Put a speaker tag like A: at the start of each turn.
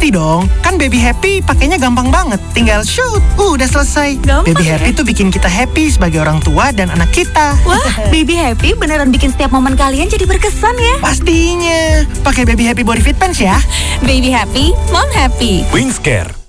A: Pasti dong, kan Baby Happy pakainya gampang banget. Tinggal shoot, udah selesai.
B: Gampang
A: Baby Happy tuh bikin kita happy sebagai orang tua dan anak kita.
B: Wah, Baby Happy beneran bikin setiap momen kalian jadi berkesan ya.
A: Pastinya, pakai Baby Happy Body Fit Pants ya.
B: Baby Happy, Mom Happy.
C: Wings Care.